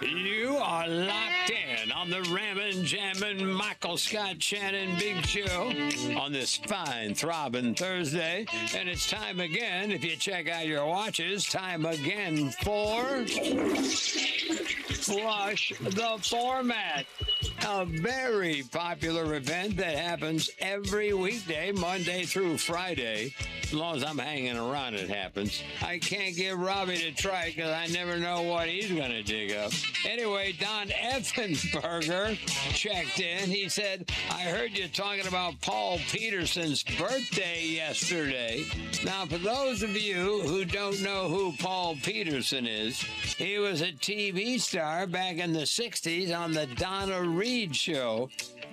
You are locked in on the Rammin' Jammin' Michael Scott Shannon Big Show on this fine, throbbing Thursday. And it's time again, if you check out your watches, time again for Flush the Format. A very popular event that happens every weekday, Monday through Friday. As long as I'm hanging around, it happens. I can't get Robbie to try it because I never know what he's going to dig up. Anyway, Don Effenberger checked in. He said, I heard you talking about Paul Peterson's birthday yesterday. Now, for those of you who don't know who Paul Peterson is, he was a TV star back in the 60s on the Donna Reed show.